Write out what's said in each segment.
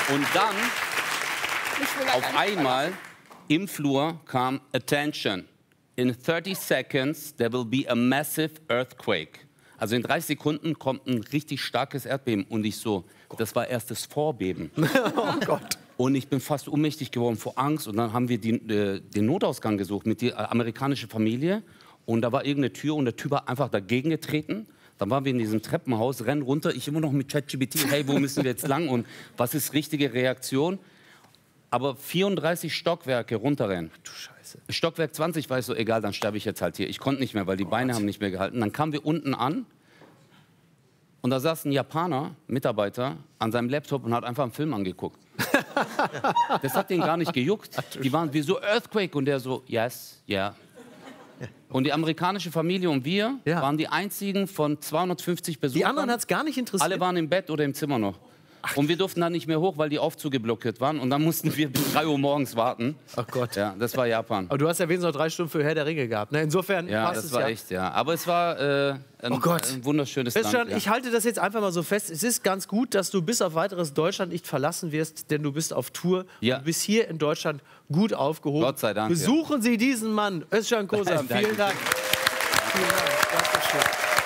Und dann, auf einmal, im Flur kam Attention. In 30 seconds, there will be a massive earthquake. Also in 30 Sekunden kommt ein richtig starkes Erdbeben. Und ich so, das war erst das Vorbeben. Oh Gott. Und ich bin fast ohnmächtig geworden vor Angst. Und dann haben wir den Notausgang gesucht mit der amerikanischen Familie. Und da war irgendeine Tür und der Typ hat einfach dagegen getreten. Dann waren wir in diesem Treppenhaus, rennen runter. Ich immer noch mit ChatGPT, hey, wo müssen wir jetzt lang und was ist richtige Reaktion? Aber 34 Stockwerke runterrennen. Du Scheiße. Stockwerk 20 war ich so, egal, dann sterbe ich jetzt halt hier. Ich konnte nicht mehr, weil die Beine haben nicht mehr gehalten. Dann kamen wir unten an und da saß ein Japaner, Mitarbeiter, an seinem Laptop und hat einfach einen Film angeguckt. Das hat den gar nicht gejuckt. Die waren wie so Earthquake und der so, yes, yeah. Und die amerikanische Familie und wir waren die einzigen von 250 Besuchern. Die anderen hat es gar nicht interessiert? Alle waren im Bett oder im Zimmer noch. Und wir durften dann nicht mehr hoch, weil die Aufzüge blockiert waren. Und dann mussten wir bis 3 Uhr morgens warten. Ach Gott. Ja, das war Japan. Aber du hast ja wenigstens noch 3 Stunden für Herr der Ringe gehabt. Ne? Insofern ja, passt das es war echt, ja. Aber es war ein wunderschönes Land. Ja. Ich halte das jetzt einfach mal so fest. Es ist ganz gut, dass du bis auf weiteres Deutschland nicht verlassen wirst, denn du bist auf Tour. Ja. Du bist hier in Deutschland gut aufgehoben. Gott sei Dank. Besuchen Sie diesen Mann, Özcan Kosa. Vielen Dank. Vielen Dank. Dankeschön.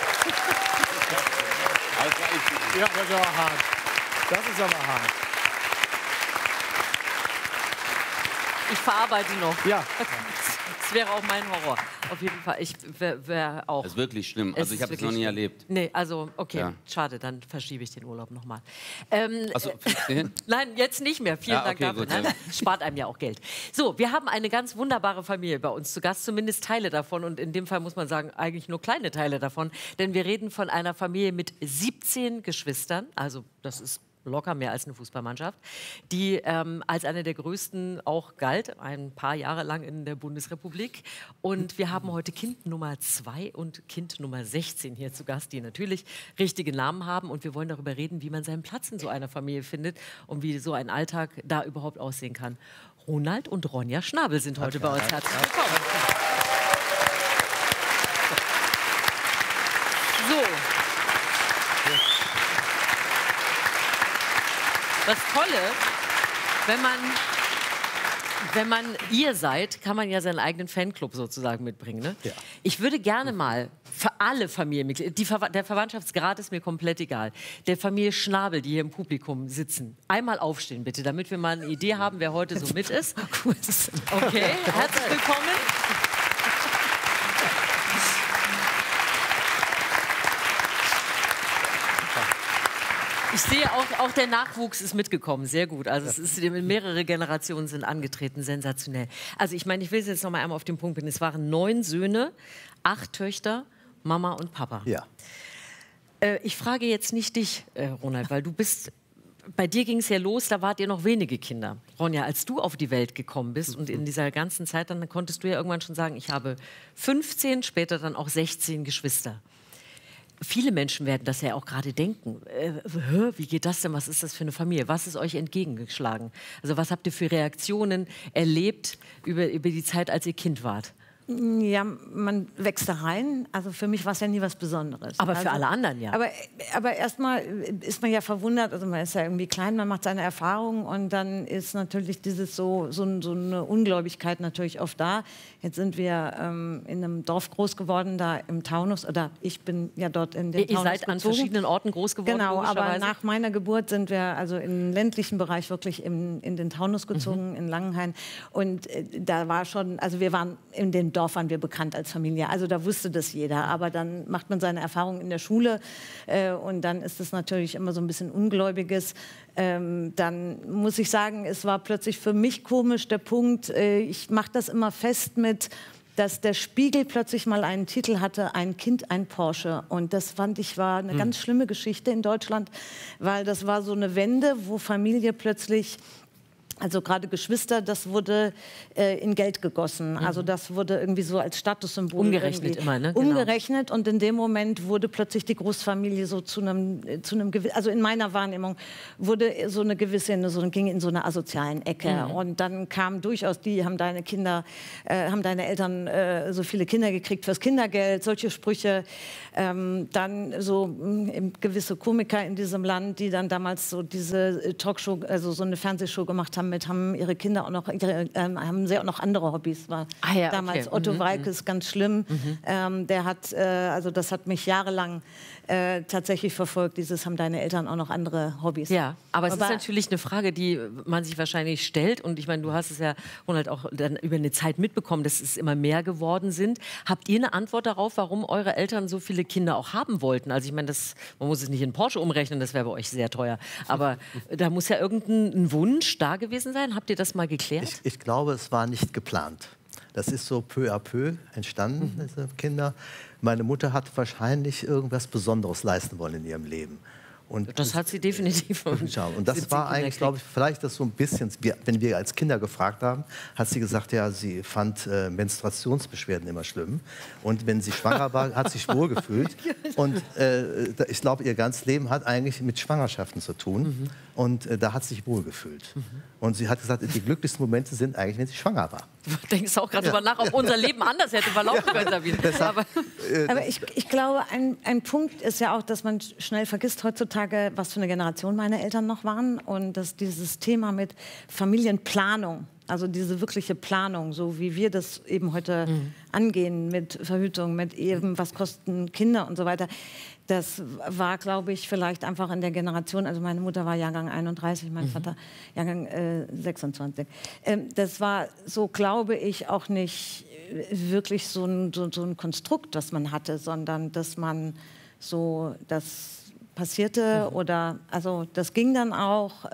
Ja, das ist aber hart. Das ist aber hart. Ich verarbeite noch. Ja. Das wäre auch mein Horror. Auf jeden Fall. Ich wäre auch. Das ist wirklich schlimm. Also ich habe es noch nie erlebt. Nee, also okay, Ja. schade, dann verschiebe ich den Urlaub nochmal. Also, Nein, jetzt nicht mehr. Vielen Ja, Dank okay, dafür. gut, ja. Nein, spart einem ja auch Geld. So, wir haben eine ganz wunderbare Familie bei uns zu Gast, zumindest Teile davon. Und in dem Fall muss man sagen, eigentlich nur kleine Teile davon. Denn wir reden von einer Familie mit 17 Geschwistern. Also das ist locker mehr als eine Fußballmannschaft, die als eine der größten auch galt, ein paar Jahre lang in der Bundesrepublik. Und wir haben heute Kind Nummer 2 und Kind Nummer 16 hier zu Gast, die natürlich richtige Namen haben. Und wir wollen darüber reden, wie man seinen Platz in so einer Familie findet und wie so ein Alltag da überhaupt aussehen kann. Ronald und Ronja Schnabel sind heute bei uns. Herzlich willkommen. So. Das Tolle, wenn man ihr seid, kann man ja seinen eigenen Fanclub sozusagen mitbringen. Ne? Ja. Ich würde gerne mal für alle Familienmitglieder, der Verwandtschaftsgrad ist mir komplett egal, der Familie Schnabel, die hier im Publikum sitzen, einmal aufstehen bitte, damit wir mal eine Idee haben, wer heute so mit ist. Okay, herzlich willkommen. Ich sehe auch der Nachwuchs ist mitgekommen, sehr gut. Also es ist, mehrere Generationen sind angetreten, sensationell. Also ich meine, ich will es jetzt noch mal einmal auf den Punkt bringen. Es waren 9 Söhne, 8 Töchter, Mama und Papa. Ja. Ich frage jetzt nicht dich, Ronald, weil bei dir ging es ja los, da wart ihr noch wenige Kinder. Ronja, als du auf die Welt gekommen bist und in dieser ganzen Zeit, dann konntest du ja irgendwann schon sagen, ich habe 15, später dann auch 16 Geschwister. Viele Menschen werden das ja auch gerade denken. Wie geht das denn? Was ist das für eine Familie? Was ist euch entgegengeschlagen? Also was habt ihr für Reaktionen erlebt über die Zeit, als ihr Kind wart? Ja, man wächst da rein. Also für mich war es ja nie was Besonderes. Aber für alle anderen ja. Aber erstmal ist man ja verwundert. Also man ist ja irgendwie klein, man macht seine Erfahrungen und dann ist natürlich dieses so eine Ungläubigkeit natürlich oft da. Jetzt sind wir in einem Dorf groß geworden, da im Taunus. Oder ich bin ja dort in den Taunus Ihr seid an verschiedenen Orten groß geworden, genau, aber nach meiner Geburt sind wir also im ländlichen Bereich wirklich in den Taunus gezogen, in Langenhain. Und da war schon, also wir waren in dem Dorf waren wir bekannt als Familie. Also da wusste das jeder. Aber dann macht man seine Erfahrungen in der Schule und dann ist es natürlich immer so ein bisschen Ungläubiges. Dann muss ich sagen, es war plötzlich für mich komisch der Punkt, ich mache das immer fest mit, dass der Spiegel plötzlich mal einen Titel hatte, ein Kind, ein Porsche. Und das fand ich war eine ganz schlimme Geschichte in Deutschland, weil das war so eine Wende, wo Familie plötzlich Also gerade Geschwister, das wurde in Geld gegossen. Also das wurde irgendwie so als Statussymbol umgerechnet immer, ne? Genau. Umgerechnet, und in dem Moment wurde plötzlich die Großfamilie so zu einem also in meiner Wahrnehmung wurde so eine gewisse, ging in so eine asozialen Ecke. Und dann kam durchaus haben deine Eltern so viele Kinder gekriegt fürs Kindergeld, solche Sprüche. Dann so gewisse Komiker in diesem Land, die dann damals so diese Talkshow, also so eine Fernsehshow gemacht haben ihre Kinder auch noch, haben sie auch noch andere Hobbys. War damals okay. Otto Walkes, ganz schlimm. Der hat, also das hat mich jahrelang tatsächlich verfolgt, haben deine Eltern auch noch andere Hobbys? Ja, aber es ist natürlich eine Frage, die man sich wahrscheinlich stellt, und ich meine, du hast es ja Ronald auch dann über eine Zeit mitbekommen, dass es immer mehr geworden sind. Habt ihr eine Antwort darauf, warum eure Eltern so viele Kinder auch haben wollten? Also ich meine, man muss es nicht in Porsche umrechnen, das wäre bei euch sehr teuer, aber da muss ja irgendein Wunsch da gewesen sein. Habt ihr das mal geklärt? Ich glaube, es war nicht geplant. Das ist so peu à peu entstanden, diese Kinder. Meine Mutter hat wahrscheinlich irgendwas Besonderes leisten wollen in ihrem Leben. Und das hat sie definitiv. Und das war eigentlich, glaube ich, vielleicht das so ein bisschen, wenn wir als Kinder gefragt haben, hat sie gesagt, ja, sie fand Menstruationsbeschwerden immer schlimm. Und wenn sie schwanger war, hat sie sich wohlgefühlt. Und ich glaube, ihr ganzes Leben hat eigentlich mit Schwangerschaften zu tun. Und da hat sie sich wohlgefühlt. Und sie hat gesagt, die glücklichsten Momente sind eigentlich, wenn sie schwanger war. Du denkst auch gerade drüber nach, ob unser Leben anders hätte verlaufen können, Sabine. Aber ich glaube, ein Punkt ist ja auch, dass man schnell vergisst heutzutage, was für eine Generation meine Eltern noch waren. Und dass dieses Thema mit Familienplanung, also diese wirkliche Planung, so wie wir das eben heute angehen, mit Verhütung, mit eben, was kosten Kinder und so weiter, das war, glaube ich, vielleicht einfach in der Generation, also meine Mutter war Jahrgang 31, mein Vater Jahrgang 26. Das war so, glaube ich, auch nicht wirklich so ein Konstrukt, das man hatte, sondern dass man so, das passierte oder, also das ging dann auch,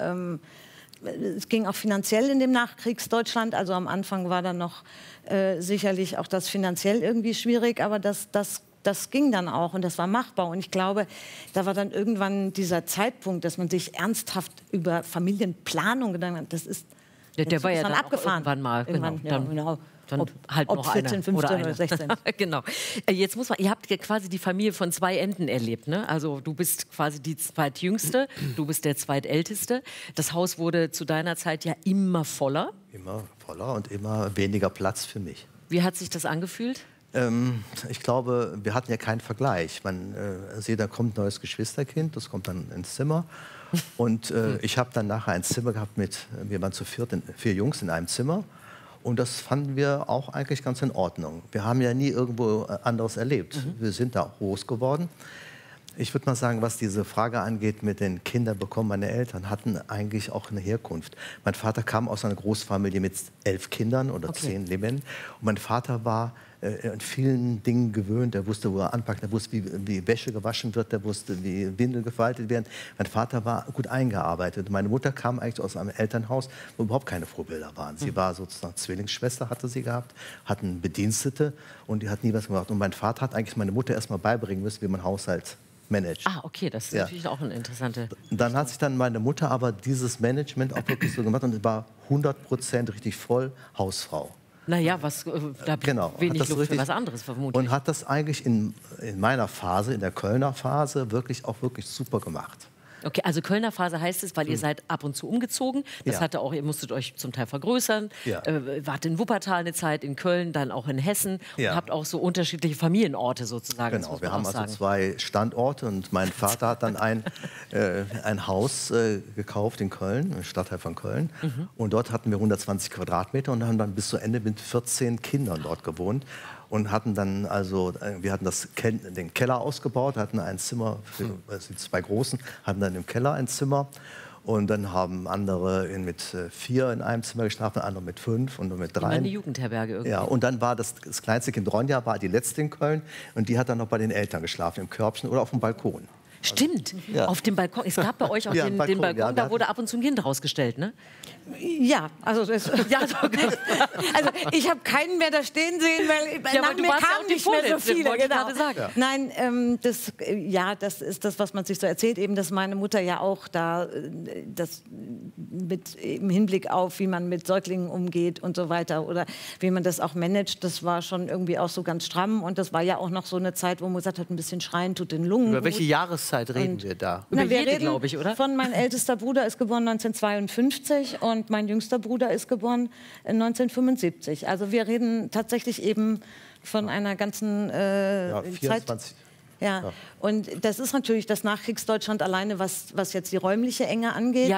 es ging auch finanziell in dem Nachkriegsdeutschland, also am Anfang war dann noch sicherlich auch das finanziell irgendwie schwierig, aber das ging dann auch und das war machbar. Und ich glaube, da war dann irgendwann dieser Zeitpunkt, dass man sich ernsthaft über Familienplanung gedacht hat. Das ist der war ja dann abgefahren. Irgendwann mal. Irgendwann, genau. Dann halt ob noch 14, 15 oder 16. Genau. Jetzt muss man, ihr habt ja quasi die Familie von zwei Enden erlebt, ne? Also du bist quasi die zweitjüngste, du bist der zweitälteste. Das Haus wurde zu deiner Zeit ja immer voller. Immer voller und immer weniger Platz für mich. Wie hat sich das angefühlt? Ich glaube, wir hatten ja keinen Vergleich. Man sieht, da kommt ein neues Geschwisterkind, das kommt dann ins Zimmer. Und ich habe dann nachher ein Zimmer gehabt wir waren zu vier Jungs in einem Zimmer. Und das fanden wir auch eigentlich ganz in Ordnung. Wir haben ja nie irgendwo anderes erlebt. Wir sind da groß geworden. Ich würde mal sagen, was diese Frage angeht, mit den Kindern bekommen, meine Eltern hatten eigentlich auch eine Herkunft. Mein Vater kam aus einer Großfamilie mit 11 Kindern oder 10 Leben. Und mein Vater war in vielen Dingen gewöhnt. Er wusste, wo er anpackt, er wusste, wie Wäsche gewaschen wird, er wusste, wie Windeln gefaltet werden. Mein Vater war gut eingearbeitet. Meine Mutter kam eigentlich aus einem Elternhaus, wo überhaupt keine Vorbilder waren. Sie war sozusagen Zwillingsschwester, hatte sie gehabt, hatten Bedienstete und die hat nie was gemacht. Und mein Vater hat eigentlich meine Mutter erst mal beibringen müssen, wie man Haushalt managt. Ah, okay, das ist natürlich auch eine interessante... Dann hat sich dann meine Mutter aber dieses Management auch wirklich so gemacht und war 100% richtig voll Hausfrau. Naja, da wenig Luft für was anderes vermutlich. Und hat das eigentlich in meiner Phase, in der Kölner Phase, wirklich super gemacht. Okay, also Kölner Phase heißt es, weil ihr seid ab und zu umgezogen. Das hatte auch, ihr musstet euch zum Teil vergrößern. Ja. Wart in Wuppertal eine Zeit, in Köln, dann auch in Hessen. Und habt auch so unterschiedliche Familienorte sozusagen. Genau, wir haben also 2 Standorte und mein Vater hat dann ein Haus gekauft in Köln, im Stadtteil von Köln. Und dort hatten wir 120 Quadratmeter und haben dann bis zu Ende mit 14 Kindern dort gewohnt. Und hatten dann wir hatten den Keller ausgebaut, hatten ein Zimmer für die 2 Großen, hatten dann im Keller ein Zimmer. Und dann haben andere mit 4 in einem Zimmer geschlafen, andere mit 5 und mit 3. Eine Jugendherberge irgendwie. Ja, und dann war das kleinste Kind Ronja, war die letzte in Köln und die hat dann noch bei den Eltern geschlafen, im Körbchen oder auf dem Balkon. Stimmt, Ja. auf dem Balkon. Es gab bei euch auch Ja, den Balkon, Balkon, ja, da wurde ab und zu ein Kind rausgestellt, ne? Ja, also, Ja, okay. also ich habe keinen mehr da stehen sehen, weil Ja, nach aber du mir warst ja auch kamen die nicht mehr so Vorletzte, viele. wollte ich Genau. gerade sagen. Ja. Nein, das ist das, was man sich so erzählt, eben, dass meine Mutter ja auch da das mit im Hinblick auf, wie man mit Säuglingen umgeht und so weiter oder wie man das auch managt, das war schon irgendwie auch so ganz stramm und das war ja auch noch so eine Zeit, wo man gesagt hat, ein bisschen schreien tut den Lungen Über gut. welche Jahreszeit reden wir da? Über wir jede, reden glaube ich, oder? Von mein ältester Bruder ist geboren 1952 und mein jüngster Bruder ist geboren 1975. Also wir reden tatsächlich eben von einer ganzen Ja, Zeit. 24. Ja. Und das ist natürlich das Nachkriegsdeutschland alleine, was jetzt die räumliche Enge angeht. Ja,